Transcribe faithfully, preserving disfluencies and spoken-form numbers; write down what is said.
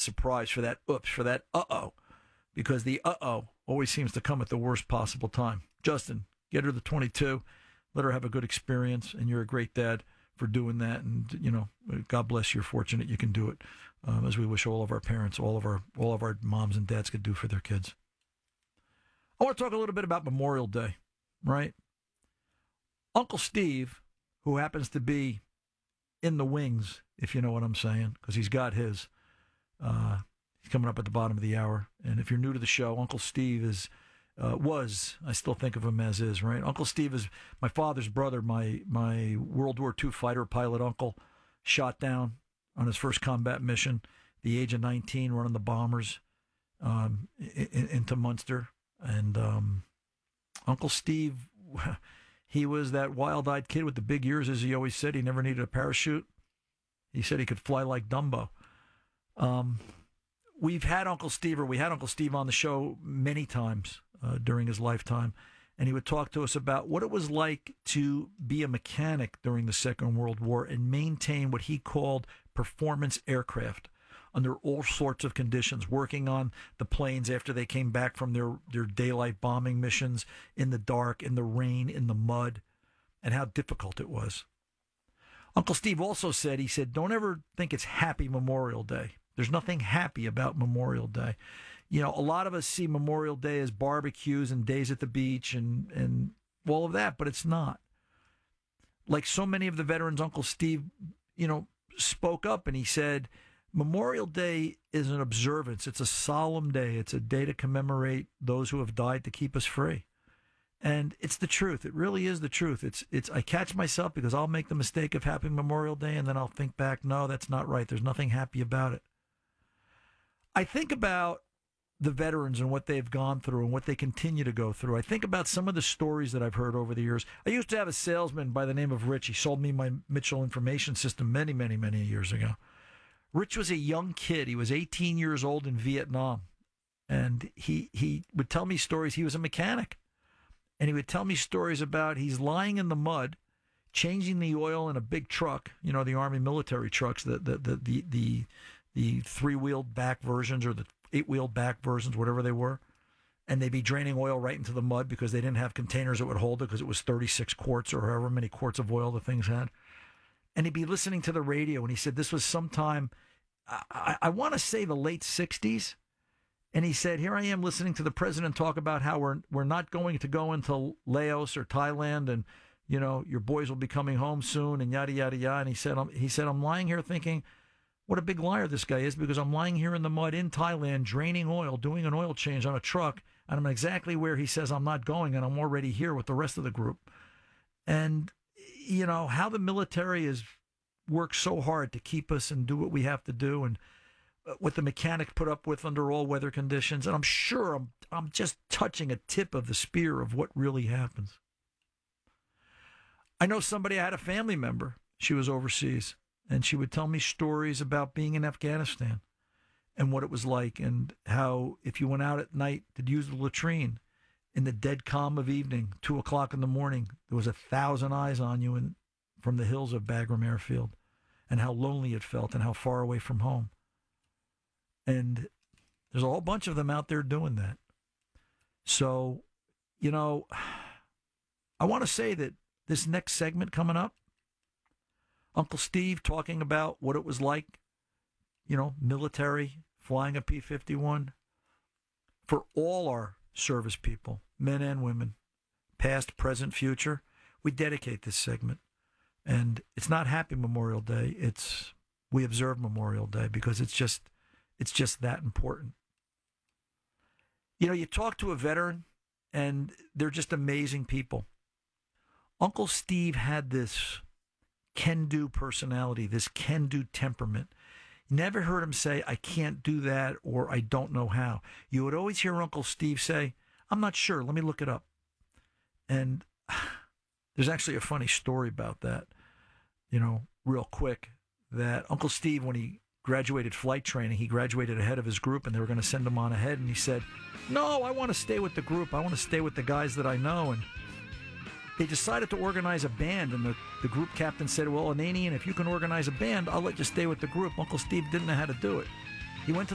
surprise, for that oops, for that uh-oh, because the uh-oh always seems to come at the worst possible time. Justin, get her the twenty-two. Let her have a good experience, and you're a great dad for doing that. And, you know, God bless you. You're fortunate you can do it, um, as we wish all of our parents, all of our all of our moms and dads could do for their kids. I want to talk a little bit about Memorial Day, right? Uncle Steve, who happens to be in the wings, if you know what I'm saying, because he's got his. Uh, he's coming up at the bottom of the hour. And if you're new to the show, Uncle Steve is... Uh, was, I still think of him as is, right? Uncle Steve is my father's brother, my my World War Two fighter pilot uncle, shot down on his first combat mission at the age of nineteen, running the bombers um, in, into Munster. And um, Uncle Steve, he was that wild-eyed kid with the big ears, as he always said. He never needed a parachute. He said he could fly like Dumbo. Um, we've had Uncle Steve, or we had Uncle Steve on the show many times. Uh, during his lifetime, and he would talk to us about what it was like to be a mechanic during the Second World War and maintain what he called performance aircraft under all sorts of conditions, working on the planes after they came back from their, their daylight bombing missions, in the dark, in the rain, in the mud, and how difficult it was. Uncle Steve also said, he said, don't ever think it's Happy Memorial Day. There's nothing happy about Memorial Day. You know, a lot of us see Memorial Day as barbecues and days at the beach and, and all of that, but it's not. Like so many of the veterans, Uncle Steve, you know, spoke up and he said, Memorial Day is an observance. It's a solemn day. It's a day to commemorate those who have died to keep us free. And it's the truth. It really is the truth. It's, it's, I catch myself because I'll make the mistake of Happy Memorial Day and then I'll think back, no, that's not right. There's nothing happy about it. I think about the veterans and what they've gone through and what they continue to go through. I think about some of the stories that I've heard over the years. I used to have a salesman by the name of Rich. He sold me my Mitchell information system many, many, many years ago. Rich was a young kid. He was eighteen years old in Vietnam. And he, he would tell me stories. He was a mechanic. And he would tell me stories about he's lying in the mud, changing the oil in a big truck, you know, the Army military trucks, the the the the, the, the three-wheeled back versions or the eight-wheeled back versions, whatever they were, and they'd be draining oil right into the mud because they didn't have containers that would hold it because it was thirty-six quarts or however many quarts of oil the things had. And he'd be listening to the radio, and he said this was sometime, I, I, I want to say the late sixties, and he said, here I am listening to the president talk about how we're we're not going to go into Laos or Thailand, and, you know, your boys will be coming home soon, and yada, yada, yada. And he said, I'm, he said, I'm lying here thinking, what a big liar this guy is, because I'm lying here in the mud in Thailand, draining oil, doing an oil change on a truck, and I'm exactly where he says I'm not going, and I'm already here with the rest of the group. And, you know, how the military has worked so hard to keep us and do what we have to do, and what the mechanics put up with under all weather conditions. And I'm sure I'm, I'm just touching a tip of the spear of what really happens. I know somebody, I had a family member, she was overseas, and she would tell me stories about being in Afghanistan and what it was like, and how if you went out at night to use the latrine in the dead calm of evening, two o'clock in the morning, there was a thousand eyes on you in, from the hills of Bagram Airfield, and how lonely it felt and how far away from home. And there's a whole bunch of them out there doing that. So, you know, I want to say that this next segment coming up, Uncle Steve talking about what it was like, you know, military, flying a P fifty-one, for all our service people, men and women, past, present, future. We dedicate this segment. And it's not Happy Memorial Day. It's, we observe Memorial Day because it's just, it's just that important. You know, you talk to a veteran and they're just amazing people. Uncle Steve had this can-do personality, this can-do temperament. You never heard him say, I can't do that, or I don't know how. You would always hear Uncle Steve say, I'm not sure, let me look it up. And there's actually a funny story about that, you know, real quick, that Uncle Steve, when he graduated flight training, he graduated ahead of his group, and they were going to send him on ahead, and he said, no, I want to stay with the group. I want to stay with the guys that I know. And they decided to organize a band, and the, the group captain said, well, Ananian, if you can organize a band, I'll let you stay with the group. Uncle Steve didn't know how to do it. He went to the